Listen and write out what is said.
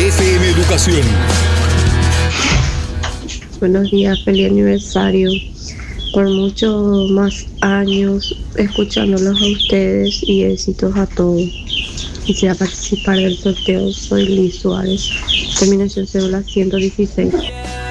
FM Educación. Buenos días, feliz aniversario. Por muchos más años escuchándolos a ustedes y éxitos a todos. Quisiera participar del sorteo. Soy Liz Suárez. Terminación cédula 116.